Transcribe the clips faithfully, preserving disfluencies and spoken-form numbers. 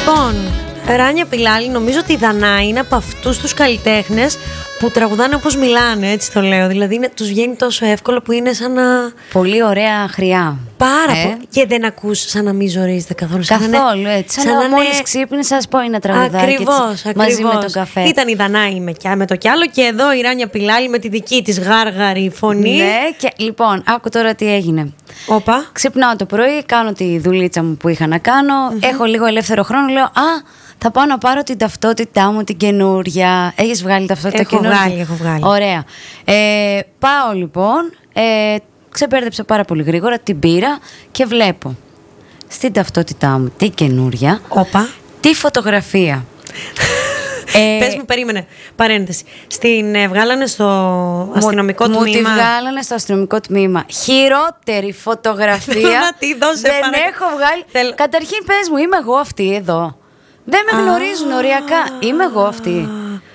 Λοιπόν, Ράνια Πιλάλη, νομίζω ότι η Δανάη είναι από αυτούς τους καλλιτέχνες που τραγουδάνε όπως μιλάνε, έτσι το λέω. Δηλαδή είναι, τους βγαίνει τόσο εύκολο που είναι σαν να... Πολύ ωραία χρειά. Πάρα ε? πολύ. Και δεν ακούς σαν να μην ζορίζετε καθόλου. Καθόλου σαν έτσι. Σαν, σαν να μόλις είναι... ξύπνεις σας πω ένα τραγουδάκι. Ακριβώς, έτσι, μαζί με τον καφέ. Ήταν η Δανάη με, με το κι άλλο και εδώ η Ράνια Πιλάλη με τη δική της γάργαρη φωνή. Ναι, και λοιπόν, άκου τώρα τι έγινε. Όπα. Ξυπνάω το πρωί, κάνω τη δουλίτσα μου που είχα να κάνω. Mm-hmm. Έχω λίγο ελεύθερο χρόνο, λέω α, θα πάω να πάρω την ταυτότητά μου την καινούρια. Έχεις βγάλει ταυτότητα έχω καινούρια? Βγάλει, έχω βγάλει. Ωραία. Ε, πάω λοιπόν, ε, ξεπέρδεψα πάρα πολύ γρήγορα, την πήρα και βλέπω στην ταυτότητά μου την καινούρια. Όπα. Τη φωτογραφία. Ε, Πες μου, περίμενε, παρένθεση. Στην ε, βγάλανε στο αστυνομικό μου, τμήμα. Μου τη βγάλανε στο αστυνομικό τμήμα. Χειρότερη φωτογραφία τι δώσε, δεν παρα... έχω βγάλει. Θέλ... Καταρχήν πες μου, είμαι εγώ αυτή εδώ? Δεν με γνωρίζουν οριακά. Είμαι εγώ αυτή.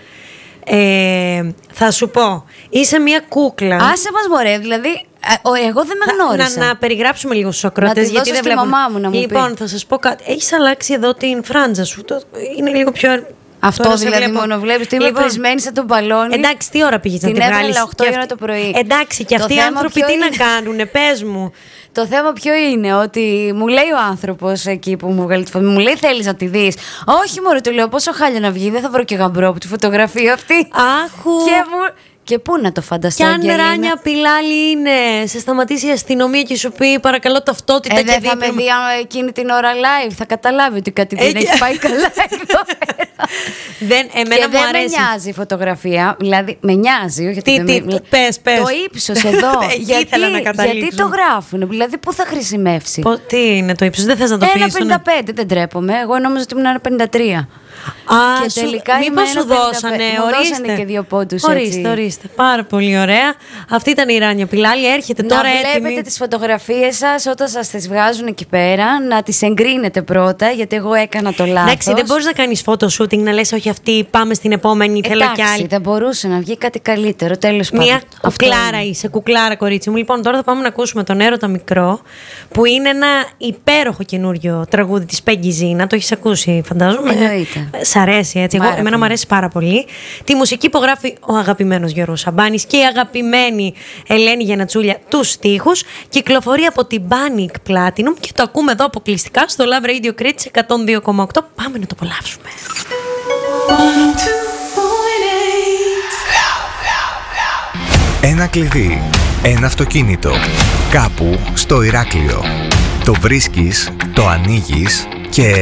Ε, θα σου πω, είσαι μια κούκλα. Άσε μας μωρέ, δηλαδή εγώ δεν με γνώρισα. Να, να περιγράψουμε λίγο στους ακροατές, γιατί δεν βλέπω. Μαμά μου να μου λοιπόν, πει. θα σας πω κάτι. Έχεις αλλάξει εδώ την φράντζα σου. Το... Είναι λίγο πιο... Αυτό τώρα δηλαδή βλέπω... μόνο βλέπεις ότι είμαι λοιπόν, πρισμένη σαν τον μπαλόνι. Εντάξει, τι ώρα πήγες να τη βγάλεις? Την έβγαλα οκτώ η ώρα το πρωί. Εντάξει, και αυτοί οι άνθρωποι τι είναι? Να κάνουνε, πες μου. Το θέμα ποιο είναι? Ότι μου λέει ο άνθρωπος εκεί που μου βγάλει τη φωτογραφία, μου λέει θέλεις να τη δεις? Όχι μωρέ, του λέω πόσο χάλια να βγει, δεν θα βρω και γαμπρό από τη φωτογραφία αυτή. Άχου. Και, μου... και πού να το φανταστώ? Κι αν Ράνια Πιλάλη είναι, σε σταματήσει η αστυνομία και σου πει παρακαλώ ταυτότητα ε, και δεν θα με δει εκείνη την ώρα live, θα καταλάβει ότι κάτι δεν έχει πάει καλά εδώ πέρα. Δεν, εμένα και μου δεν αρέσει. με νοιάζει η φωτογραφία, δηλαδή με νοιάζει. Όχι, τι, τι, με... πες, πες. Το ύψος εδώ. γιατί, να γιατί το γράφουν, δηλαδή πού θα χρησιμεύσει? Πο, τι είναι το ύψος, δεν θες να το πεις? ένα πενήντα πέντε, δεν τρέπομαι. Εγώ νόμιζα ότι ήμουν ένα πενήντα τρία. Α, και τελικά μήπως σου δώσανε, μου ορίστε. Δώσανε και δύο πόντους, ορίστε, έτσι. ορίστε. Πάρα πολύ ωραία. Αυτή ήταν η Ράνια Πιλάλη. Έρχεται τώρα έτοιμη. Να βλέπετε τις φωτογραφίες σας όταν σας τις βγάζουν εκεί πέρα, να τις εγκρίνετε πρώτα, γιατί εγώ έκανα το λάθος. Εντάξει, δεν μπορείς να κάνεις photo shooting, να λες όχι αυτή, πάμε στην επόμενη, θέλω Εντάξει, κι άλλη. δεν μπορούσε να βγει κάτι καλύτερο, τέλος πάντων. Μια κουκλάρα είσαι, κουκλάρα κορίτσι μου. Λοιπόν, τώρα θα πάμε να ακούσουμε τον Έρωτα Μικρό, που είναι ένα υπέροχο καινούριο τραγούδι της Πέγγι Ζήνα. Το έχεις ακούσει, φαντάζομαι? Εννοείται. Σ' αρέσει, έτσι. Εγώ, εμένα μου αρέσει πάρα πολύ. Τη μουσική υπογράφει ο αγαπημένος Γιώργος Σαμπάνης και η αγαπημένη Ελένη Γενατσούλια τους στίχους. Κυκλοφορεί από την Panic Platinum και το ακούμε εδώ αποκλειστικά στο Love Radio Crete εκατόν δύο κόμμα οκτώ. Πάμε να το απολαύσουμε. Ένα κλειδί, ένα αυτοκίνητο, κάπου στο Ηράκλειο. Το βρίσκεις, το ανοίγεις και...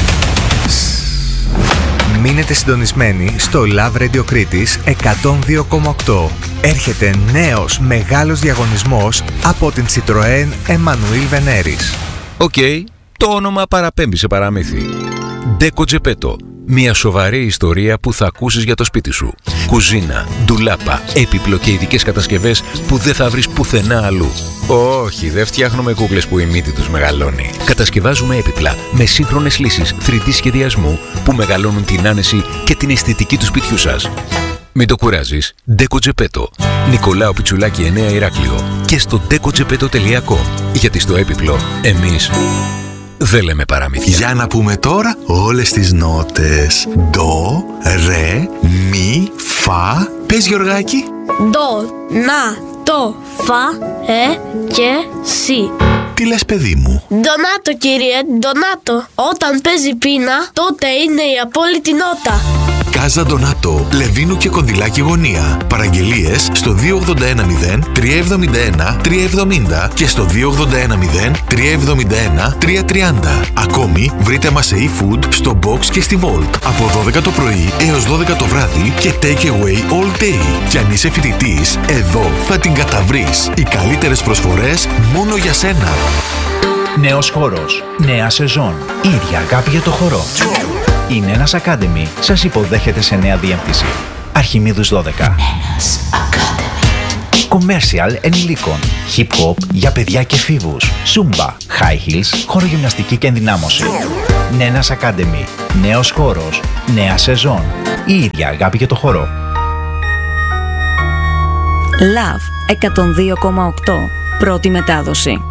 Μείνετε συντονισμένοι στο Love Radio Crete εκατόν δύο κόμμα οκτώ. Έρχεται νέος μεγάλος διαγωνισμός από την Citroën Emmanuel Veneris. Οκ, okay, το όνομα παραπέμπει σε παραμύθι. Deco Geppetto. Μια σοβαρή ιστορία που θα ακούσεις για το σπίτι σου. Κουζίνα, ντουλάπα, έπιπλο και ειδικές κατασκευές που δεν θα βρεις πουθενά αλλού. Όχι, δεν φτιάχνουμε κούκλες που η μύτη τους μεγαλώνει. Κατασκευάζουμε έπιπλα με σύγχρονες λύσεις θρι ντι σχεδιασμού που μεγαλώνουν την άνεση και την αισθητική του σπιτιού σας. Μην το κουράζεις. Deco Geppetto. Νικολάου Πιτσουλάκη εννέα Ηράκλειο. Και στο deco geppetto τελεία com. Γιατί στο έπιπλο εμείς δεν λέμε παραμύθια. Για να πούμε τώρα όλες τις νότες. Ντο, ρε, μι, φα. Πες Γιωργάκη. Ντο, να, το, φα, ε και σι. Τι λες παιδί μου? Ντονάτο κύριε, ντονάτο. Όταν παίζει πείνα, τότε είναι η απόλυτη νότα. Κάζα Ντονάτο, Λεβίνου και Κονδυλάκη γωνία. Παραγγελίες στο δύο ογδόντα ένα μηδέν τριακόσια εβδομήντα ένα τριακόσια εβδομήντα και στο δύο ογδόντα ένα μηδέν τριακόσια εβδομήντα ένα τριακόσια τριάντα. Ακόμη βρείτε μας σε e-food στο Box και στη Volt από δώδεκα το πρωί έως δώδεκα το βράδυ και take away all day. Και αν είσαι φοιτητής, εδώ θα την καταβρεις. Οι καλύτερες προσφορές μόνο για σένα. Νέος χώρος, νέα σεζόν, η ίδια αγάπη για το χορό. Η Νένας Academy σας υποδέχεται σε νέα διεύθυνση. Αρχιμίδους δώδεκα. Νένας Academy. Commercial ενηλίκων. Hip hop για παιδιά και εφήβους. Zumba, high heels, χορογυμναστική και ενδυνάμωση. Νένας Academy. Νέος χώρος, νέα σεζόν. Η ίδια αγάπη για το χορό. Love εκατόν δύο κόμμα οκτώ. Πρώτη μετάδοση.